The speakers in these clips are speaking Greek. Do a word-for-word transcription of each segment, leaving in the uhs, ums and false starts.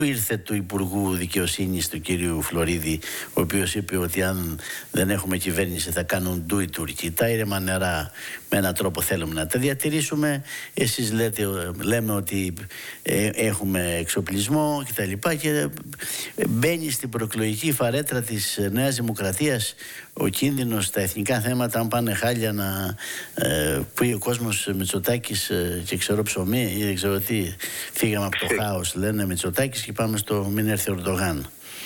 ήρθε του Υπουργού Δικαιοσύνης του κυρίου Φλωρίδη, ο οποίος είπε ότι αν δεν έχουμε κυβέρνηση θα κάνουν ντου οι Τούρκοι. Τα ήρεμα νερά με έναν τρόπο θέλουμε να τα διατηρήσουμε. Εσείς λέτε, λέμε ότι ε, έχουμε εξοπλισμό κτλ. Και, και μπαίνει στην προεκλογική φαρέτρα της Νέας Δημοκρατίας ο κίνδυνος στα εθνικά θέματα, αν πάνε χάλια, να ε, πει ο κόσμος Μητσοτάκης ε, και ξέρω ψωμί ή δεν ξέρω τι, φύγαμε από το χάος, λένε Μητσοτάκης, και πάμε στο μην έρθει ο Ερντογάν.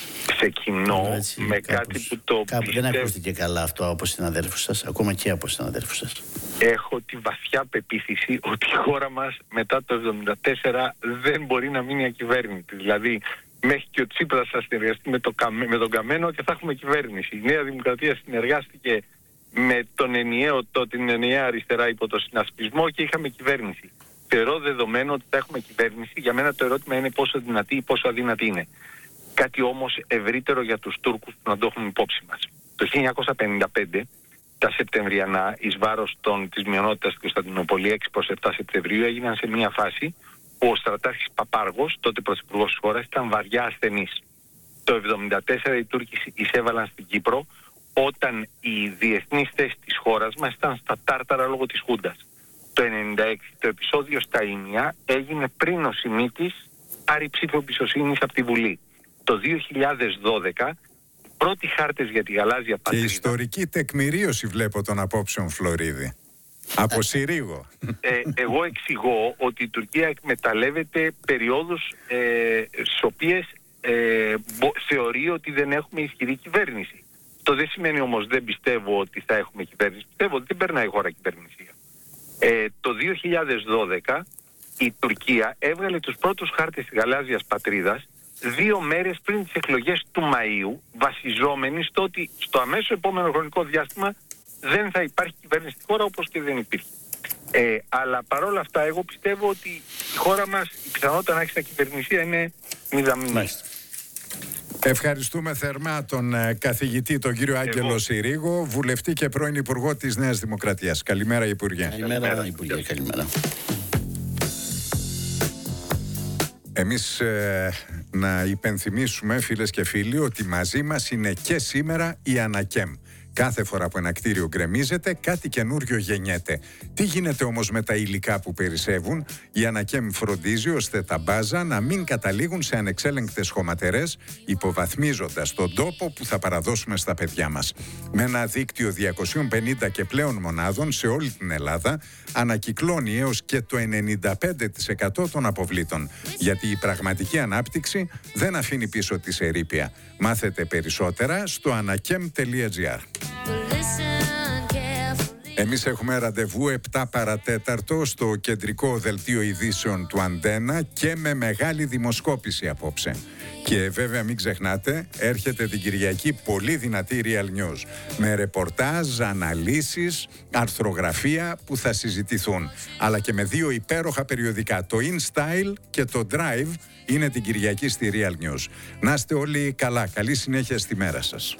Ξεκινώ έτσι, με κάπως, κάτι που το κάπου πιστεύω... Δεν ακούστηκε καλά αυτό από συναδέλφους σας, ακόμα και από συναδέλφους σας. Έχω τη βαθιά πεποίθηση ότι η χώρα μας μετά το εβδομήντα τέσσερα δεν μπορεί να μείνει ακυβέρνητη. Δηλαδή, μέχρι και ο Τσίπρας θα συνεργαστεί με, το, με τον Καμένο και θα έχουμε κυβέρνηση. Η Νέα Δημοκρατία συνεργάστηκε με τον ενιαίο, το, την ενιαία αριστερά υπό το συνασπισμό και είχαμε κυβέρνηση. Θεωρώ δεδομένο ότι θα έχουμε κυβέρνηση. Για μένα το ερώτημα είναι πόσο δυνατή ή πόσο αδύνατη είναι. Κάτι όμως ευρύτερο για τους Τούρκους που να το έχουμε υπόψη μας. Το χίλια εννιακόσια πενήντα πέντε, τα Σεπτεμβριανά, εις βάρος των, της μειονότητας στην Κωνσταντινούπολη, έξι προς επτά Σεπτεμβρίου, έγιναν σε μια φάση που ο στρατάρχης Παπάργος, τότε πρωθυπουργός της χώρας, ήταν βαριά ασθενής. Το εβδομήντα τέσσερα οι Τούρκοι εισέβαλαν στην Κύπρο, όταν οι διεθνείς θέσεις της χώρας μας ήταν στα τάρταρα λόγω της Χούντας. Το ενενήντα έξι το επεισόδιο στα Ήμια έγινε πριν ο Σιμίτης πάρει ψήφο εμπιστοσύνης από τη Βουλή. Το δύο χιλιάδες δώδεκα πρώτοι χάρτες για τη γαλάζια πατρίδα... Και ιστορική τεκμηρίωση βλέπω των απόψεων Φλωρίδη. Από Συρίγο. Ε, εγώ εξηγώ ότι η Τουρκία εκμεταλλεύεται περιόδους ε, στις οποίες ε, μπο, θεωρεί ότι δεν έχουμε ισχυρή κυβέρνηση. Το δεν σημαίνει όμως δεν πιστεύω ότι θα έχουμε κυβέρνηση. Πιστεύω ότι δεν περνάει η χώρα κυβερνησία. Ε, το δύο χιλιάδες δώδεκα η Τουρκία έβγαλε τους πρώτους χάρτες της γαλάζιας πατρίδας δύο μέρες πριν τις εκλογές του Μαΐου, βασιζόμενοι στο ότι στο αμέσως επόμενο χρονικό διάστημα δεν θα υπάρχει κυβέρνηση στη χώρα, όπως και δεν υπήρχε. Ε, αλλά παρόλα αυτά εγώ πιστεύω ότι η χώρα μας η πιθανότητα να έχει στα κυβερνησία είναι μηδαμινή. Ευχαριστούμε θερμά τον ε, καθηγητή, τον κύριο Άγγελο εγώ. Συρίγο, βουλευτή και πρώην Υπουργό της Νέας Δημοκρατίας. Καλημέρα, Υπουργέ. Καλημέρα, καλημέρα Υπουργέ. Καλημέρα. Εμείς ε, να υπενθυμίσουμε, φίλες και φίλοι, ότι μαζί μας είναι και σήμερα η Ανακέμ. Κάθε φορά που ένα κτίριο γκρεμίζεται, κάτι καινούριο γεννιέται. Τι γίνεται όμως με τα υλικά που περισσεύουν? Η Ανακέμ φροντίζει ώστε τα μπάζα να μην καταλήγουν σε ανεξέλεγκτες χωματερές, υποβαθμίζοντας τον τόπο που θα παραδώσουμε στα παιδιά μας. Με ένα δίκτυο διακόσιες πενήντα και πλέον μονάδων σε όλη την Ελλάδα, ανακυκλώνει έως και το ενενήντα πέντε τοις εκατό των αποβλήτων. Γιατί η πραγματική ανάπτυξη δεν αφήνει πίσω τη ερείπια. Μάθετε περισσότερα στο ανακέμ τελεία τζι άρ. Εμείς έχουμε ραντεβού επτά παρατέταρτο στο κεντρικό δελτίο ειδήσεων του Αντένα και με μεγάλη δημοσκόπηση απόψε. Και βέβαια μην ξεχνάτε, έρχεται την Κυριακή πολύ δυνατή Real News με ρεπορτάζ, αναλύσεις, αρθρογραφία που θα συζητηθούν. Αλλά και με δύο υπέροχα περιοδικά, το InStyle και το Drive, είναι την Κυριακή στη Real News. Να είστε όλοι καλά, καλή συνέχεια στη μέρα σας.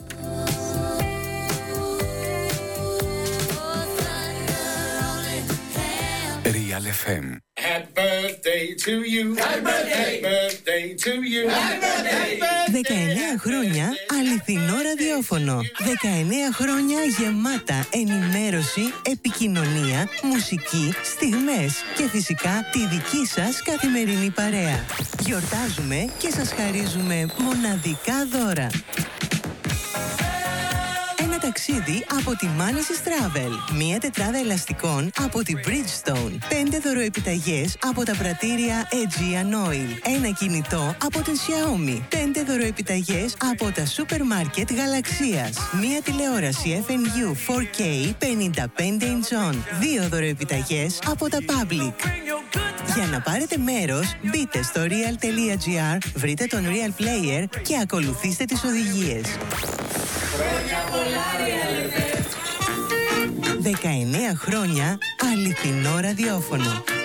Real εφ εμ. Happy birthday to you. Happy birthday. Happy birthday to you. Happy birthday. δεκαεννέα χρόνια αληθινό ραδιόφωνο. δεκαεννέα χρόνια γεμάτα ενημέρωση, επικοινωνία, μουσική, στιγμές και φυσικά τη δική σας καθημερινή παρέα. Γιορτάζουμε και σας χαρίζουμε μοναδικά δώρα. Ένα ταξίδι από τη Manesis Travel. Μία τετράδα ελαστικών από τη Bridgestone. Πέντε δωροεπιταγές από τα πρατήρια Aegean Oil. Ένα κινητό από την Xiaomi. Πέντε δωροεπιταγές από τα σούπερ μάρκετ Γαλαξίας. Μία τηλεόραση εφ εν γιου φορ κέι πενήντα πέντε ιντσών. Δύο δωροεπιταγές από τα Public. Για να πάρετε μέρος, μπείτε στο real τελεία τζι άρ, βρείτε τον Real Player και ακολουθήστε τις οδηγίες. δεκαεννέα χρόνια αληθινό ραδιόφωνο.